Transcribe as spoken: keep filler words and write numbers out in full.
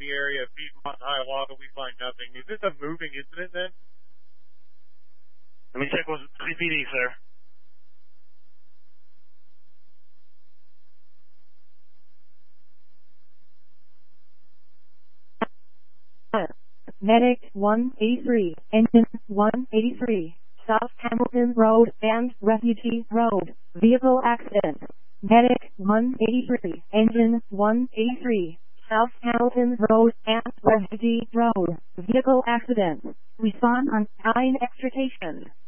the area of Piedmont and Hiawatha. We find nothing. Is this a moving incident then? Let me check with C P D, sir. Medic one eighty-three, engine one eighty-three, South Hamilton Road and Refugee Road, vehicle accident. Medic one eighty-three, engine one eighty-three, South Hamilton Road and Refugee Road, vehicle accident. Respond on nine extrication.